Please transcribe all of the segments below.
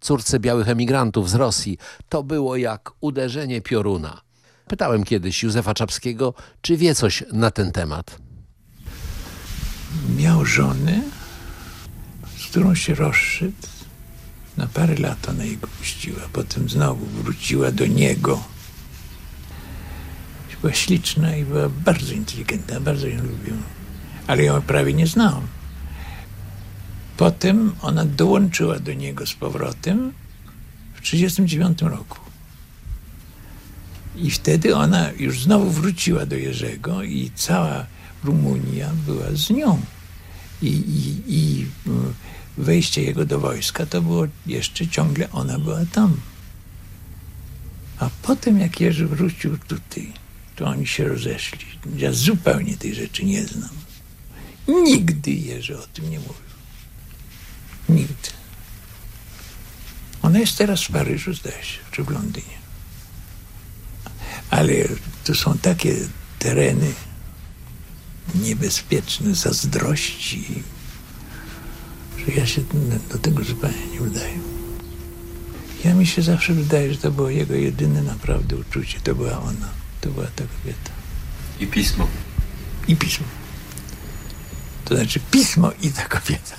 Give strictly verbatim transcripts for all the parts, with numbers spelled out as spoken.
córce białych emigrantów z Rosji, to było jak uderzenie pioruna. Pytałem kiedyś Józefa Czapskiego, czy wie coś na ten temat. Miał żonę, z którą się rozszedł. Na parę lat ona jego puściła. Potem znowu wróciła do niego. Była śliczna i była bardzo inteligentna, bardzo ją lubił. Ale ją prawie nie znałam. Potem ona dołączyła do niego z powrotem w tysiąc dziewięćset trzydziestym dziewiątym roku. I wtedy ona już znowu wróciła do Jerzego i cała Rumunia była z nią. I, i, i wejście jego do wojska to było jeszcze ciągle, ona była tam. A potem jak Jerzy wrócił tutaj, to oni się rozeszli. Ja zupełnie tej rzeczy nie znam. Nigdy Jerzy o tym nie mówił. Nigdy. Ona jest teraz w Paryżu, zdaje się, czy w Londynie. Ale to są takie tereny niebezpieczne, zazdrości, że ja się do tego zupełnie nie udaję. Ja mi się zawsze wydaje, że to było jego jedyne naprawdę uczucie. To była ona. To była ta kobieta. I pismo. I pismo. To znaczy pismo i ta kobieta.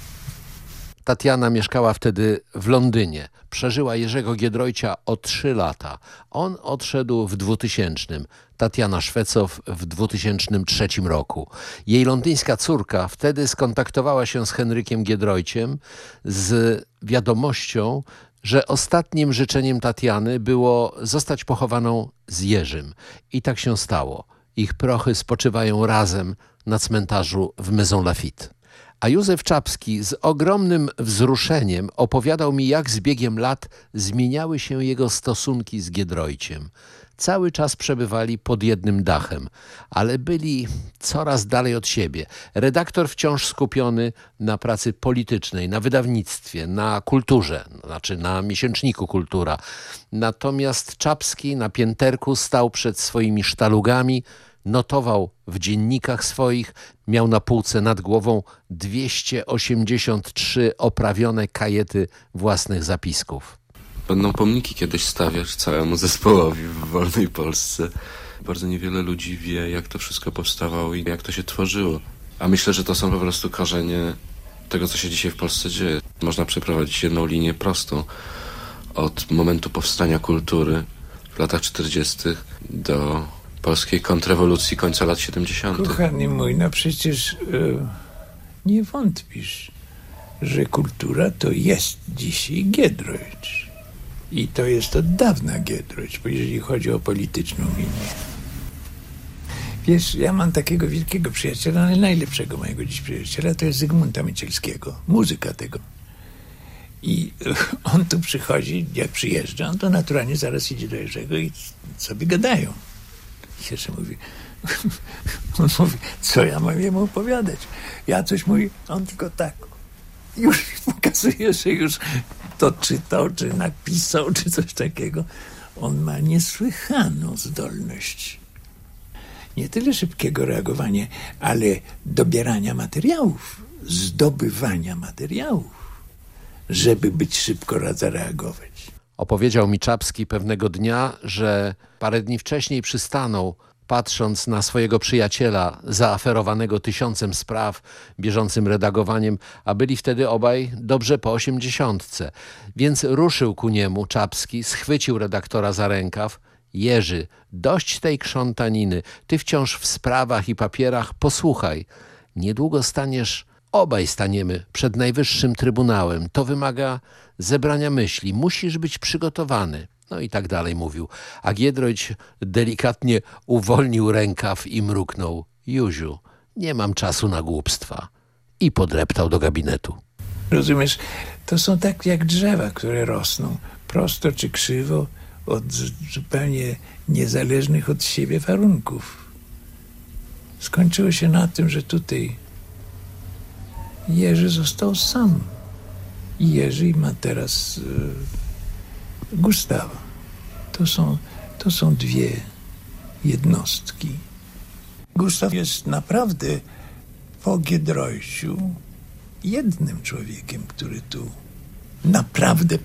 Tatiana mieszkała wtedy w Londynie. Przeżyła Jerzego Giedroycia o trzy lata. On odszedł w dwutysięcznym. Tatiana Szwecow w dwutysięcznym trzecim roku. Jej londyńska córka wtedy skontaktowała się z Henrykiem Giedroyciem z wiadomością, że ostatnim życzeniem Tatiany było zostać pochowaną z Jerzym. I tak się stało. Ich prochy spoczywają razem na cmentarzu w Maison Lafitte. A Józef Czapski z ogromnym wzruszeniem opowiadał mi, jak z biegiem lat zmieniały się jego stosunki z Giedroyciem. Cały czas przebywali pod jednym dachem, ale byli coraz dalej od siebie. Redaktor wciąż skupiony na pracy politycznej, na wydawnictwie, na kulturze, znaczy na miesięczniku Kultura. Natomiast Czapski na pięterku stał przed swoimi sztalugami, notował w dziennikach swoich, miał na półce nad głową dwieście osiemdziesiąt trzy oprawione kajety własnych zapisków. Będą pomniki kiedyś stawiać całemu zespołowi w wolnej Polsce. Bardzo niewiele ludzi wie, jak to wszystko powstawało i jak to się tworzyło. A myślę, że to są po prostu korzenie tego, co się dzisiaj w Polsce dzieje. Można przeprowadzić jedną linię prostą od momentu powstania kultury w latach czterdziestych do polskiej kontrrewolucji końca lat siedemdziesiątych. Kochany mój, no przecież e, nie wątpisz, że kultura to jest dzisiaj Giedroyć. I to jest od dawna Giedroyć, jeżeli chodzi o polityczną linię. Wiesz, ja mam takiego wielkiego przyjaciela, ale najlepszego mojego dziś przyjaciela to jest Zygmunta Mycielskiego, muzyka tego. I on tu przychodzi, jak przyjeżdża, on to naturalnie zaraz idzie do Jerzego i sobie gadają. Jerzy mówi, on mówi, co ja mam jemu opowiadać? Ja coś mówi, on tylko tak. Już pokazuje, że już to czytał, czy napisał, czy coś takiego. On ma niesłychaną zdolność. Nie tyle szybkiego reagowania, ale dobierania materiałów, zdobywania materiałów, żeby być szybko zareagować. Opowiedział mi Czapski pewnego dnia, że parę dni wcześniej przystanął, patrząc na swojego przyjaciela zaaferowanego tysiącem spraw, bieżącym redagowaniem, a byli wtedy obaj dobrze po osiemdziesiątce. Więc ruszył ku niemu Czapski, schwycił redaktora za rękaw. Jerzy, dość tej krzątaniny, ty wciąż w sprawach i papierach, posłuchaj. Niedługo staniesz, obaj staniemy przed najwyższym trybunałem. To wymaga zebrania myśli. Musisz być przygotowany. No i tak dalej mówił. A Giedroyć delikatnie uwolnił rękaw i mruknął. Józiu, nie mam czasu na głupstwa. I podreptał do gabinetu. Rozumiesz, to są tak jak drzewa, które rosną prosto czy krzywo od zupełnie niezależnych od siebie warunków. Skończyło się na tym, że tutaj Jerzy został sam. I Jerzy ma teraz e, Gustawa. To są, to są dwie jednostki. Gustaw jest naprawdę po Giedroyciu jednym człowiekiem, który tu naprawdę